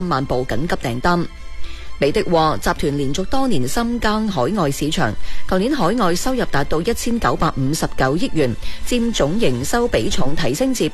萬部緊急訂單。美的話，集團連續多年深耕海外市場，舊年海外收入達到1959億元，佔總營收比重提升至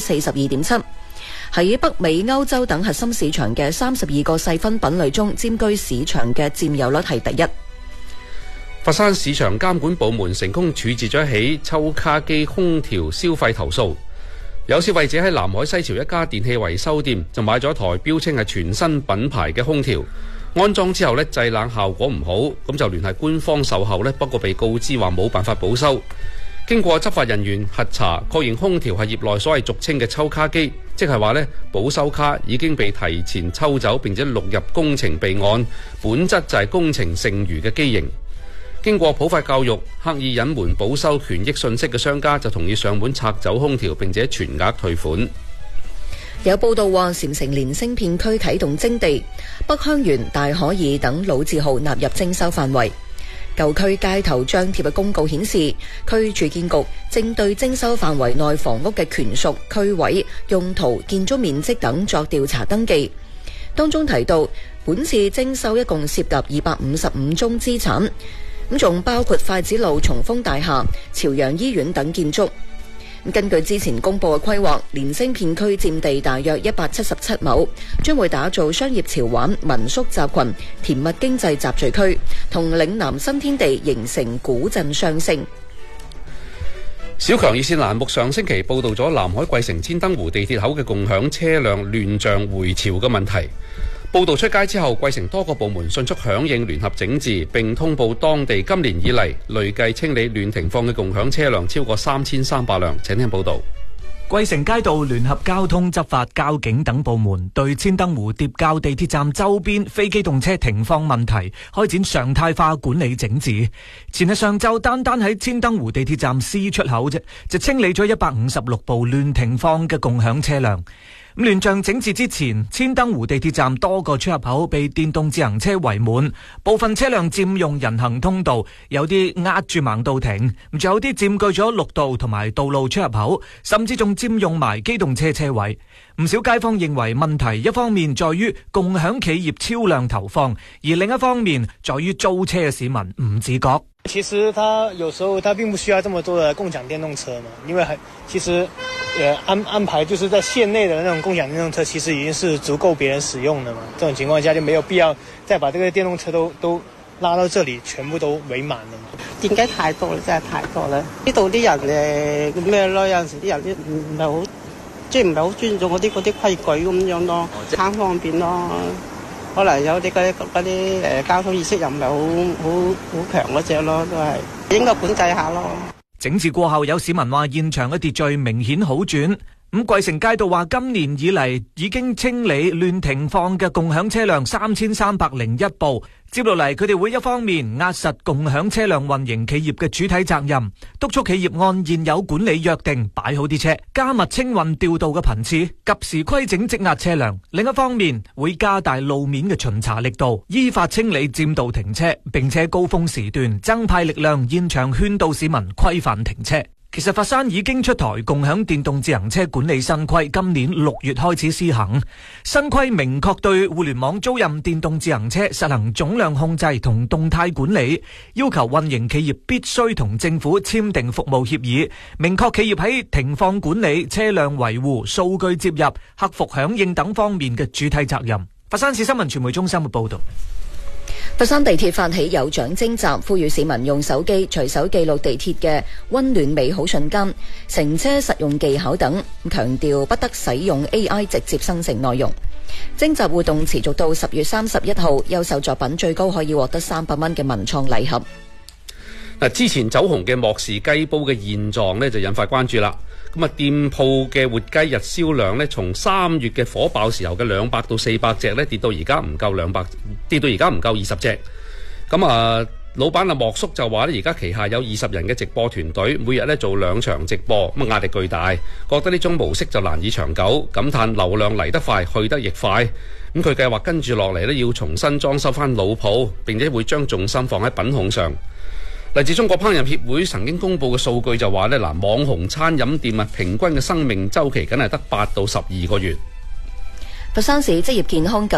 42.7%。喺北美、歐洲等核心市場嘅32個細分品類中，佔據市場嘅佔有率係第一。 佛山市場監管部門成功處置咗一起抽卡機空調消費投訴。有消費者喺南海西樵一家電器維修店就買咗台標稱係全新品牌嘅空調，安裝之後呢，製冷效果唔好，咁就聯繫官方售後呢，不過被告知話冇辦法補修。經過執法人員核查，確認空調係業內所謂俗稱嘅抽卡機，即係話呢，保修卡已經被提前抽走並且錄入工程備案，本質就係工程剩餘嘅機型。經過普法教育，刻意隱瞞保修權益信息嘅商家就同意上門拆走空調並且全額退款。 有報道話，禪城連升片區啟動徵地，北香園、大可兒等老字號納入徵收範圍。舊區街頭張貼嘅公告顯示，區住建局正對徵收範圍內房屋嘅權屬、區位、用途、建築面積等作調查登記。當中提到，本次徵收一共涉及255宗資產，咁仲包括筷子路松豐大廈、朝陽醫院等建築。根據之前公布嘅規劃，連升片區佔地大約177畝，將會打造商業潮玩、民宿集群、甜蜜經濟集聚區，同嶺南新天地形成古鎮雙星。 小強熱線欄目上星期報道咗南海桂城千燈湖地鐵口嘅共享車輛亂象回潮嘅問題。報道出街之後，桂城多個部門迅速響應，聯合整治，並通報當地今年以嚟累計清理亂停放嘅共享車輛超過3300輛。請聽報道。 桂城街道聯合交通執法、交警等部門對千燈湖疊滘地鐵站周邊非機動車停放問題開展常態化管理整治。前日上晝，單喺千燈湖地鐵站 C 出口啫，就清理咗156部亂停放嘅共享車輛。亂象整治之前，千燈湖地鐵站多個出入口被電動自行車圍滿，部分車輛佔用人行通道，有啲壓住盲道停，仲有啲佔據咗綠道同埋道路出入口，甚至仲佔用埋機動車車位。唔少街坊認為問題一方面在於共享企業超量投放，而另一方面在於租車嘅市民唔自覺。 其實他有時候他並不需要這麼多的共享電動車嘛，因為其實安排就是在線內的那種共享電動車其實已經是足夠別人使用的嘛，這種情況下就沒有必要再把這個電動車都拉到這裡全部都圍滿了嘛。 點解太多啦，真係太多啦！呢度啲人咩咯，有陣時啲人唔係好即係唔係好尊重嗰啲規矩咁樣咯，貪方便咯。可能有啲嗰啲交通意識又唔係好強嗰隻咯，都係應該管制下咯。 整治過後，有市民話現場嘅秩序明顯好轉。桂城街道話今年以嚟已經清理亂停放嘅共享車輛3301部。接落嚟，佢哋會一方面壓實共享車輛運營企業嘅主體責任，督促企業按現有管理約定擺好啲車，加密清運調度嘅頻次，及時規整積壓車輛。另一方面，會加大路面嘅巡查力度，依法清理佔道停車，並且高峰時段增派力量現場勸導市民規範停車。其實佛山已經出台共享電動自行車管理新規，今年6月開始施行。新規明確對互聯網租賃電動自行車實行總量控制同動態管理，要求運營企業必須同政府簽訂服務協議，明確企業喺停放管理、車輛維護、數據接入、客服響應等方面嘅主體責任。佛山市新聞傳媒中心嘅報道。 佛山地鐵發起有獎徵集，呼籲市民用手機隨手記錄地鐵嘅溫暖美好瞬間、乘車實用技巧等，強調不得使用 AI 直接生成內容。徵集活動持續到10月31號，優秀作品最高可以獲得300蚊嘅文創禮盒。 之前走紅嘅莫氏雞煲嘅現狀呢，就引發關注啦。店鋪嘅活雞日銷量呢，從3月嘅火爆時候嘅200到400隻呢，跌到而家唔夠200，跌到而家唔夠20隻。老闆莫叔就話呢，而家旗下有20人嘅直播團隊，每日呢做2場直播，壓力巨大，覺得呢種模式就難以長久，感嘆流量嚟得快，去得亦快。佢計劃跟住落嚟呢，要重新裝修翻老鋪，並且會將重心放喺品控上。嚟自中國烹飪協會曾經公布嘅數據就話呢，網紅餐飲店平均嘅生命週期梗係得8到12個月。 佛佛山市職業健康